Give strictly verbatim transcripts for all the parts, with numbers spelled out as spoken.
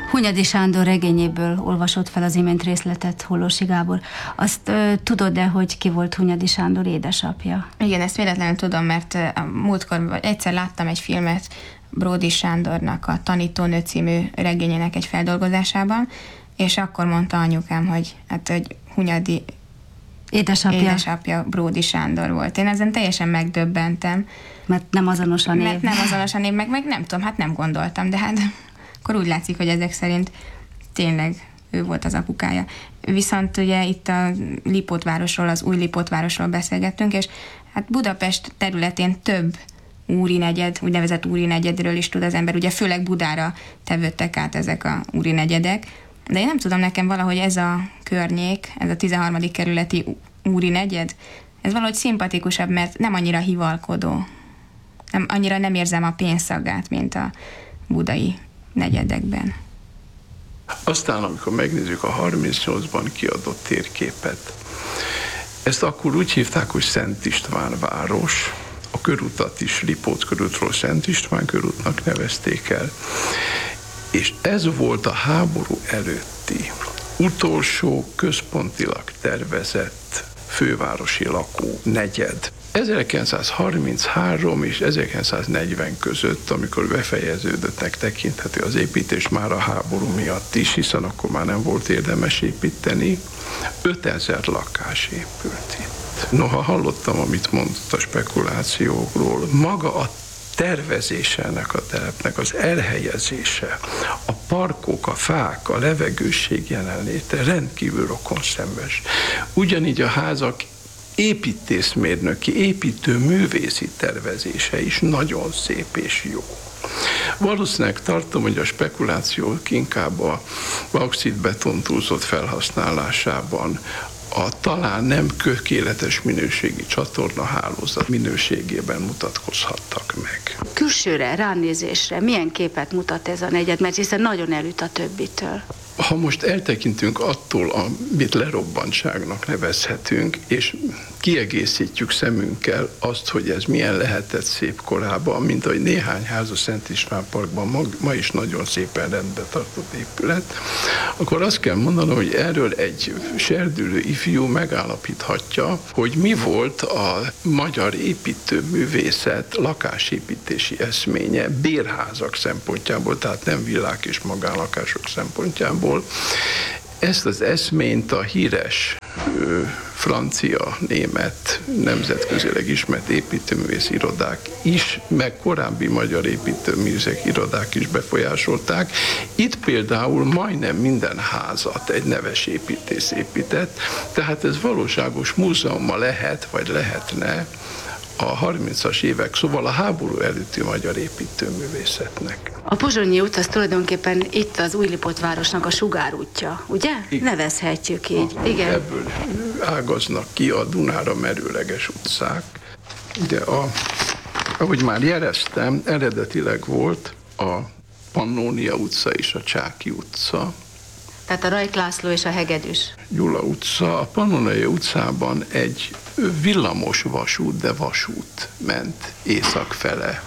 Hunyadi Sándor regényéből olvasott fel az imént részletet Hollósy Gábor. Azt ö, tudod-e, hogy ki volt Hunyadi Sándor édesapja? Igen, ezt véletlenül tudom, mert a múltkor vagy egyszer láttam egy filmet Bródy Sándornak a Tanítónő című regényének egy feldolgozásában, és akkor mondta anyukám, hogy hát, hogy Hunyadi Édesapja. édesapja Bródy Sándor volt. Én ezen teljesen megdöbbentem. Mert nem azonos a név. Mert nem azonos a név, meg, meg nem tudom, hát nem gondoltam, de hát akkor úgy látszik, hogy ezek szerint tényleg ő volt az apukája. Viszont ugye itt a Lipótvárosról, az új Lipótvárosról beszélgettünk, és hát Budapest területén több úri negyed, úgynevezett úri negyedről is tud az ember, ugye főleg Budára tevődtek át ezek a úri negyedek, de én nem tudom, nekem valahogy ez a környék, ez a tizenharmadik kerületi úri negyed, ez valahogy szimpatikusabb, mert nem annyira hivalkodó. Nem, annyira nem érzem a pénzszagát, mint a budai negyedekben. Aztán, amikor megnézzük a harmincnyolcban kiadott térképet, ezt akkor úgy hívták, hogy Szent István város, a körutat is Lipót körútról Szent István körútnak nevezték el, és ez volt a háború előtti utolsó központilag tervezett fővárosi lakó negyed. ezerkilencszázharminchárom és ezerkilencszáznegyven között, amikor befejeződöttnek tekinthető az építés már a háború miatt is, hiszen akkor már nem volt érdemes építeni, ötezer lakás épült itt. Noha hallottam, amit mondott a spekulációkról, maga a tervezése ennek a telepnek, az elhelyezése, a parkok, a fák, a levegőség jelenléte rendkívül rokonszenves. Ugyanígy a házak építészmérnöki, építőművészi tervezése is nagyon szép és jó. Valószínűleg tartom, hogy a spekulációk inkább a bauxitbeton túlzott felhasználásában a talán nem tökéletes minőségi csatornahálózat minőségében mutatkozhattak meg. Külsőre, ránézésre milyen képet mutat ez a negyed, mert hiszen nagyon elüt a többitől. Ha most eltekintünk attól, amit lerobbantságnak nevezhetünk, és kiegészítjük szemünkkel azt, hogy ez milyen lehetett szép korában, mint ahogy néhány ház a Szent István Parkban ma, ma is nagyon szépen rendbe tartott épület, akkor azt kell mondanom, hogy erről egy serdülő ifjú megállapíthatja, hogy mi volt a magyar építőművészet lakásépítési eszménye bérházak szempontjából, tehát nem villák és magánlakások szempontjából. Ezt az eszményt a híres ö, francia, német, nemzetközileg ismert építőművész irodák is, meg korábbi magyar építőművészek irodák is befolyásolták. Itt például majdnem minden házat egy neves építész épített, tehát ez valóságos múzeuma lehet, vagy lehetne a harmincas évek, szóval a háború előtti magyar építőművészetnek. A Pozsonyi út az tulajdonképpen itt az Újlipótvárosnak a sugárútja, ugye? Igen. Nevezhetjük így. A, igen. Ebből ágaznak ki a Dunára merőleges utcák. De a, ahogy már jeleztem, eredetileg volt a Pannónia utca és a Csáky utca. Tehát a Rajk László és a Hegedűs. Gyula utca. A Pannónia utcában egy villamos vasút, de vasút ment észak fele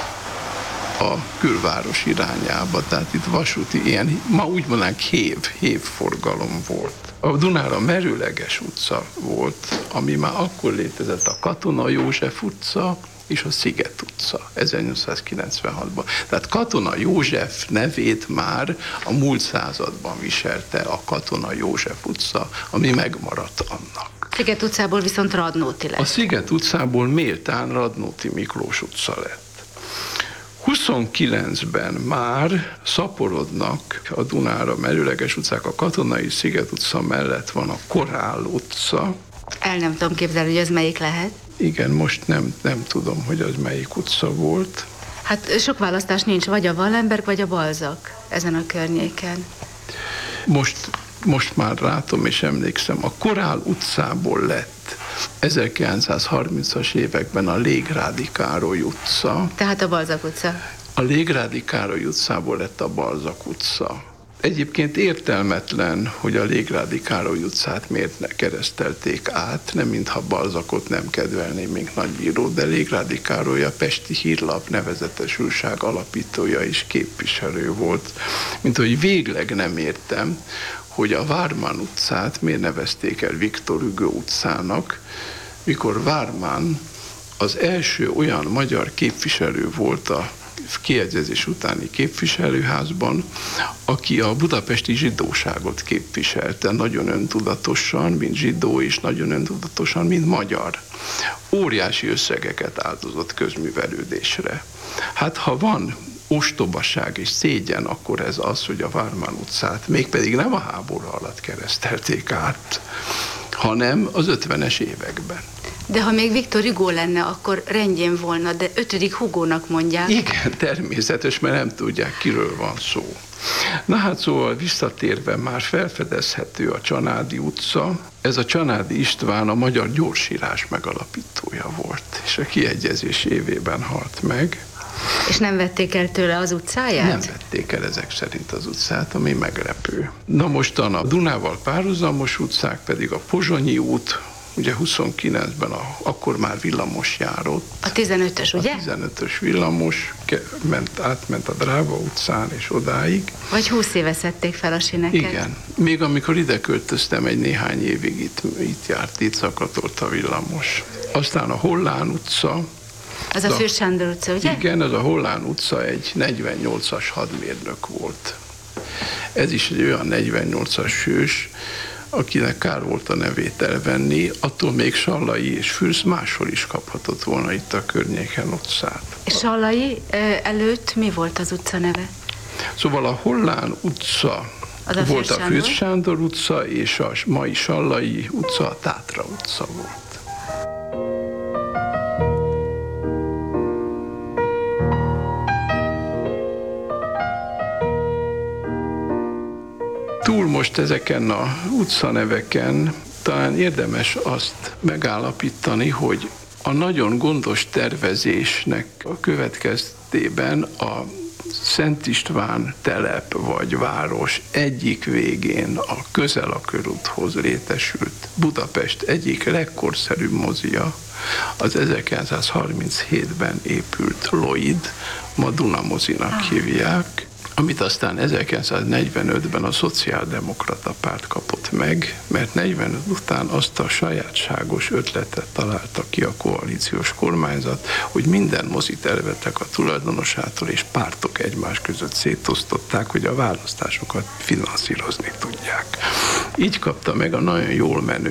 a külváros irányába. Tehát itt vasúti, ilyen, ma úgy mondanánk hév, hévforgalom volt. A Dunára merőleges utca volt, ami már akkor létezett, a Katona József utca és a Sziget utca ezernyolcszázkilencvenhatban. Tehát Katona József nevét már a múlt században viselte a Katona József utca, ami megmaradt annak. Sziget utcából viszont Radnóti lett. A Sziget utcából méltán Radnóti Miklós utca lett. huszonkilencben már szaporodnak a Dunára merőleges utcák, a Katonai Sziget utca mellett van a Korál utca. El nem tudom képzelni, hogy ez melyik lehet. Igen, most nem, nem tudom, hogy az melyik utca volt. Hát sok választás nincs, vagy a Wallenberg, vagy a Balzak ezen a környéken. Most, most már látom és emlékszem, a Korál utcából lett ezerkilencszázharmincas években a Légrádi Károly utca. Tehát a Balzak utca. A Légrádi Károly utcából lett a Balzak utca. Egyébként értelmetlen, hogy a Légrádi Károly utcát miért ne keresztelték át, nem mintha Balzacot nem kedvelném, mint nagyíró, de Légrádi Károly a Pesti Hírlap nevezetes újság alapítója és képviselő volt. Mint hogy végleg nem értem, hogy a Vármán utcát miért nevezték el Viktor Hugo utcának, mikor Vármán az első olyan magyar képviselő volt a kiegyezés utáni képviselőházban, aki a budapesti zsidóságot képviselte nagyon öntudatosan, mint zsidó, és nagyon öntudatosan, mint magyar. Óriási összegeket áldozott közművelődésre. Hát ha van ostobaság és szégyen, akkor ez az, hogy a Vármán utcát mégpedig nem a háború alatt keresztelték át, hanem az ötvenes években. De ha még Viktor Hugo lenne, akkor rendjén volna, de ötödik Hugónak mondják. Igen, természetes, mert nem tudják, kiről van szó. Na hát szóval visszatérve már felfedezhető a Csanádi utca. Ez a Csanádi István a magyar gyorsírás megalapítója volt, és a kiegyezés évében halt meg. És nem vették el tőle az utcáját? Nem vették el ezek szerint az utcát, ami meglepő. Na mostan a Dunával párhuzamos utcák pedig a Pozsonyi út, ugye huszonkilencben a, akkor már villamos járott. A tizenötös, ugye? A tizenötös villamos ment, átment a Dráva utcán és odáig. Vagy húsz éve szedték fel a sineket. Igen. Még amikor ide költöztem, egy néhány évig itt, itt járt, itt szakatolt a villamos. Aztán a Hollán utca. Az a Fürst Sándor utca, ugye? Igen, ez a Hollán utca egy negyvennyolcas hadmérnök volt. Ez is egy olyan negyvennyolcas hős, akinek kár volt a nevét elvenni, attól még Sallai és Fürst máshol is kaphatott volna itt a környéken utcát. És Sallai előtt mi volt az utca neve? Szóval a Hollán utca az a volt Fürst a Fürst Sándor utca, és a mai Sallai utca a Tátra utca volt. Túl most ezeken a utcaneveken talán érdemes azt megállapítani, hogy a nagyon gondos tervezésnek a következtében a Szent István telep vagy város egyik végén a közel a körúthoz létesült Budapest egyik legkorszerűbb mozia, az ezerkilencszázharminchétben épült Lloyd, ma Duna mozinak hívják, amit aztán ezerkilencszáznegyvenötben a Szociáldemokrata Párt kapott meg, mert negyvenöt után azt a sajátságos ötletet találta ki a koalíciós kormányzat, hogy minden mozit elvettek a tulajdonosától, és pártok egymás között szétosztották, hogy a választásokat finanszírozni tudják. Így kapta meg a nagyon jól menő